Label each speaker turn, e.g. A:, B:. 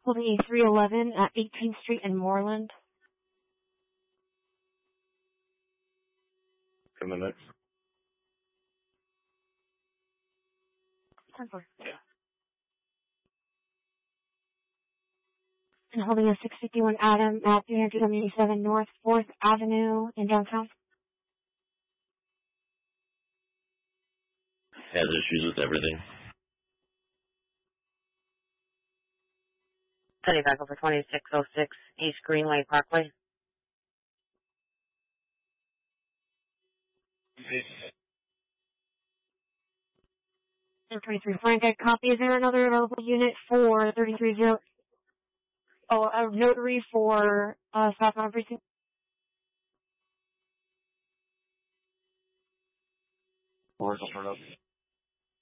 A: Holding a 311 at 18th Street in Moreland.
B: 10 minutes.
A: 10-4. And holding a 651 Adam at 377 North 4th Avenue in downtown.
B: Has issues with everything.
C: Setting back over 2606 East Greenway Parkway.
A: And 23 Frank, I copy. Is there another available unit for 330? Oh, a notary for Southbound Precinct?
B: Or something else.